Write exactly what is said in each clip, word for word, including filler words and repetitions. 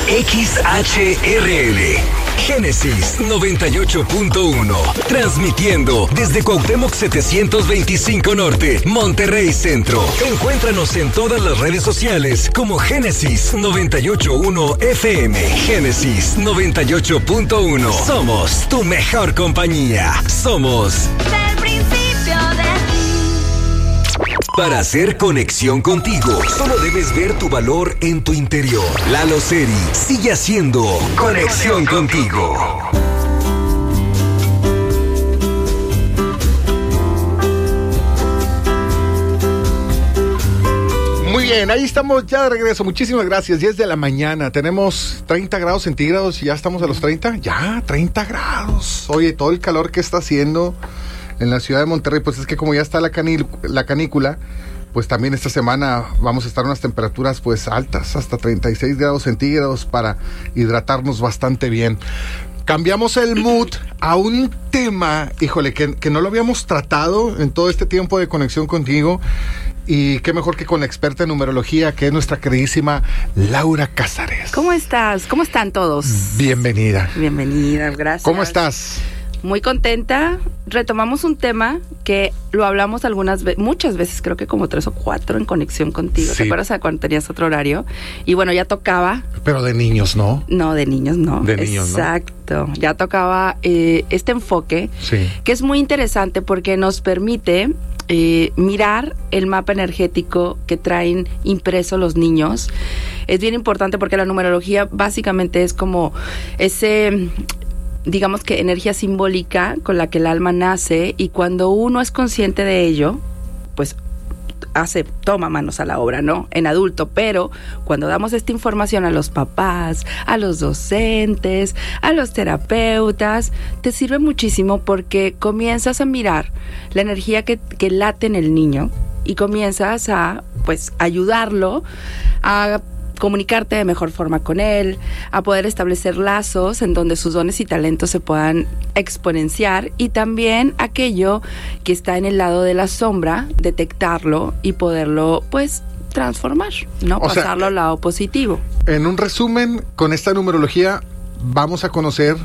X H R L, Génesis noventa y ocho punto uno, transmitiendo desde Cuauhtémoc setecientos veinticinco Norte, Monterrey Centro. Encuéntranos en todas las redes sociales como Génesis noventa y ocho punto uno F M. Génesis noventa y ocho punto uno. Somos tu mejor compañía. Somos del principio de Para hacer conexión contigo, solo debes ver tu valor en tu interior. Lalo Seri sigue haciendo conexión contigo. Muy bien, ahí estamos ya de regreso. Muchísimas gracias. diez de la mañana. Tenemos treinta grados centígrados y ya estamos a los treinta. Ya, treinta grados. Oye, todo el calor que está haciendo en la ciudad de Monterrey, pues es que como ya está la, canil, la canícula, pues también esta semana vamos a estar unas temperaturas pues altas, hasta treinta y seis grados centígrados para hidratarnos bastante bien. Cambiamos el mood a un tema, híjole, que, que no lo habíamos tratado en todo este tiempo de conexión contigo. Y qué mejor que con la experta en numerología, que es nuestra queridísima Laura Cázares. ¿Cómo estás? ¿Cómo están todos? Bienvenida. Bienvenida, gracias. ¿Cómo estás? Muy contenta. Retomamos un tema que lo hablamos algunas veces, muchas veces, creo que como tres o cuatro en conexión contigo. Sí. ¿Te acuerdas de cuando tenías otro horario? Y bueno, ya tocaba. Pero de niños, ¿no? No, de niños no. De niños, ¿no? Exacto. Ya tocaba eh, este enfoque, Sí. que es muy interesante porque nos permite eh, mirar el mapa energético que traen impreso los niños. Es bien importante porque la numerología básicamente es como ese, digamos que energía simbólica con la que el alma nace, y cuando uno es consciente de ello, pues hace, toma manos a la obra, ¿no? En adulto, pero cuando damos esta información a los papás, a los docentes, a los terapeutas, te sirve muchísimo porque comienzas a mirar la energía que, que late en el niño y comienzas a, pues, ayudarlo a comunicarte de mejor forma con él, a poder establecer lazos en donde sus dones y talentos se puedan exponenciar, y también aquello que está en el lado de la sombra, detectarlo y poderlo, pues, transformar, ¿no? O sea, pasarlo al lado positivo. En un resumen, con esta numerología vamos a conocer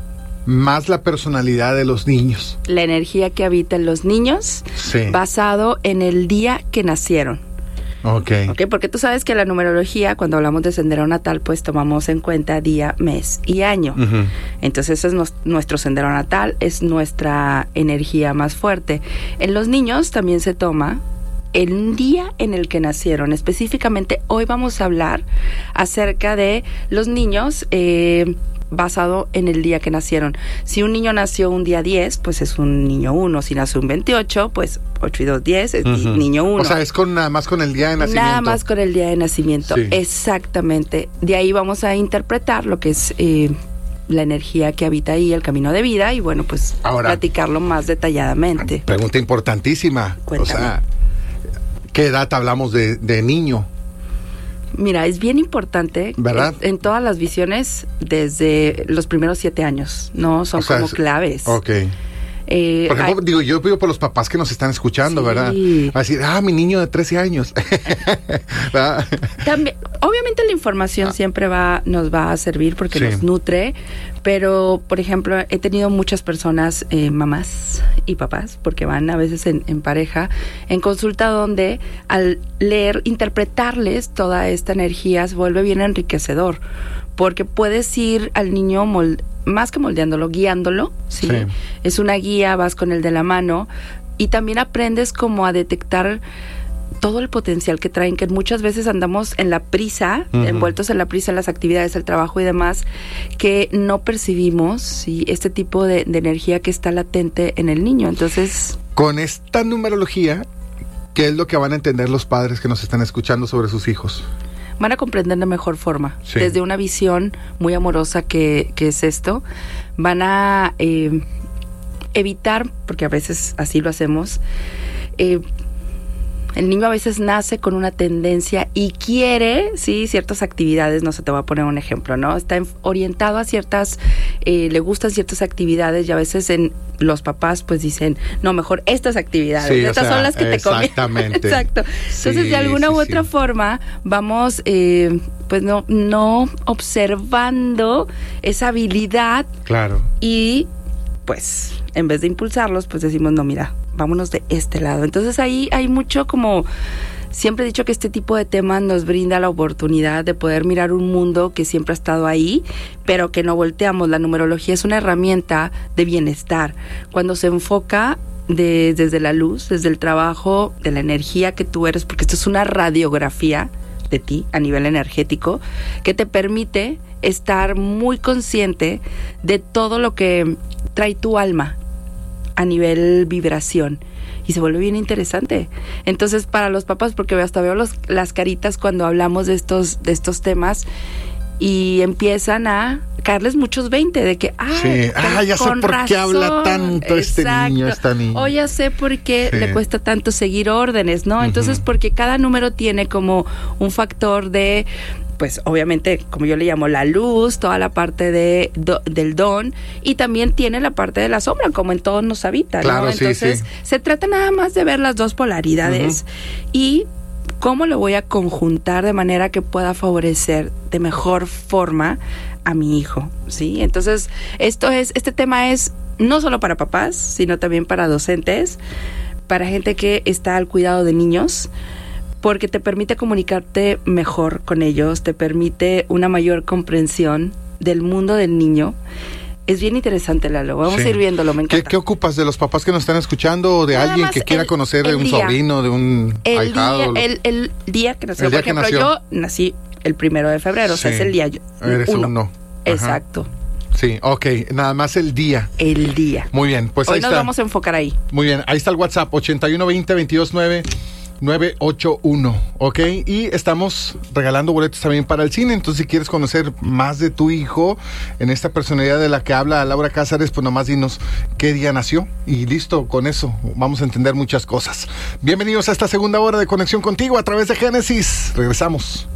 más la personalidad de los niños. La energía que habita en los niños, Sí. basado en el día que nacieron. Ok. ¿Ok? Porque tú sabes que la numerología, cuando hablamos de sendero natal, pues tomamos en cuenta día, mes y año. Uh-huh. Entonces ese es nos, nuestro sendero natal, es nuestra energía más fuerte. En los niños también se toma el día en el que nacieron. Específicamente hoy vamos a hablar acerca de los niños eh, basado en el día que nacieron. Si un niño nació un día diez, pues es un niño uno. Si nació un veintiocho, pues ocho y dos, diez, es Uh-huh. niño uno. O sea, es con nada más con el día de nacimiento. Nada más con el día de nacimiento, Sí. exactamente. De ahí vamos a interpretar lo que es eh, la energía que habita ahí, el camino de vida, y bueno, pues Ahora, platicarlo más detalladamente. Pregunta importantísima. Cuéntame. O sea, ¿qué edad hablamos de, de niño? Mira, es bien importante, ¿verdad? En, en todas las visiones, desde los primeros siete años, ¿no? Son O sea, como es- claves. Ok. Eh, Por ejemplo, hay- digo, yo pido por los papás que nos están escuchando, Sí. ¿verdad? Va a decir, ah, mi niño de trece años. ¿Verdad? También, obviamente la información siempre va, nos va a servir porque Sí. nos nutre, pero por ejemplo he tenido muchas personas, eh, mamás y papás, porque van a veces en, en pareja, en consulta, donde al leer, interpretarles toda esta energía se vuelve bien enriquecedor, porque puedes ir al niño mol- más que moldeándolo, guiándolo, ¿sí? Sí. Es una guía, vas con el de la mano, y también aprendes como a detectar todo el potencial que traen, que muchas veces andamos en la prisa, Uh-huh. envueltos en la prisa, en las actividades, el trabajo y demás, que no percibimos, ¿sí?, este tipo de, de energía que está latente en el niño. Entonces, Con esta numerología, ¿qué es lo que van a entender los padres que nos están escuchando sobre sus hijos? van a comprender de mejor forma, Sí. desde una visión muy amorosa que, que es esto. Van a eh, evitar, porque a veces así lo hacemos, eh, El niño a veces nace con una tendencia y quiere, sí, ciertas actividades, no sé, te voy a poner un ejemplo, ¿no? Está en, orientado a ciertas, eh, le gustan ciertas actividades y a veces en los papás pues dicen, no, mejor estas actividades, Sí, o estas sea, son las que te convienen. exactamente. Exacto. Entonces, Sí, de alguna sí, u sí. otra forma, vamos, eh, pues no, no observando esa habilidad Claro. y pues en vez de impulsarlos, pues decimos, no, mira, vámonos de este lado. Entonces ahí hay mucho como, siempre he dicho que este tipo de temas nos brinda la oportunidad de poder mirar un mundo que siempre ha estado ahí, pero que no volteamos. La numerología es una herramienta de bienestar. Cuando se enfoca de, desde la luz, desde el trabajo, de la energía que tú eres, porque esto es una radiografía de ti a nivel energético, que te permite estar muy consciente de todo lo que trae tu alma a nivel vibración. Y se vuelve bien interesante. Entonces, para los papás, porque hasta veo los, las caritas cuando hablamos de estos, de estos temas, y empiezan a caerles muchos veinte de que, ah, Sí. Ah, ya sé con por qué habla razón. tanto este Exacto. niño, esta niña. O ya sé por qué Sí. le cuesta tanto seguir órdenes, ¿no? Entonces, Ujú. porque cada número tiene como un factor de, pues obviamente, como yo le llamo, la luz, toda la parte de do, del don, y también tiene la parte de la sombra, como en todos nos habita, Claro, ¿no? sí, Entonces, sí. se trata nada más de ver las dos polaridades y cómo lo voy a conjuntar de manera que pueda favorecer de mejor forma a mi hijo, ¿sí? Entonces, esto es, este tema es no solo para papás, sino también para docentes, para gente que está al cuidado de niños, porque te permite comunicarte mejor con ellos, te permite una mayor comprensión del mundo del niño. Es bien interesante, Lalo. Vamos Sí. a ir viéndolo, me ¿Qué, encanta. ¿Qué ocupas de los papás que nos están escuchando o de Nada alguien más que quiera el- conocer de el un día. sobrino, de un El ahijado? día, el, el día que nació. El día Por que ejemplo, nació. yo nací el primero de febrero, o sea, Sí. es el día yo- Eres uno. uno. Ajá. Exacto, Sí, ok. Nada más el día. el día. Muy bien, pues Hoy ahí nos está. vamos a enfocar ahí. Muy bien, ahí está el WhatsApp, ochenta y uno veinte veintidós nueve nueve ocho uno, ¿ok? Y estamos regalando boletos también para el cine, entonces si quieres conocer más de tu hijo en esta personalidad de la que habla Laura Cázares, pues nomás dinos qué día nació y listo, con eso vamos a entender muchas cosas. Bienvenidos a esta segunda hora de Conexión Contigo a través de Génesis. Regresamos.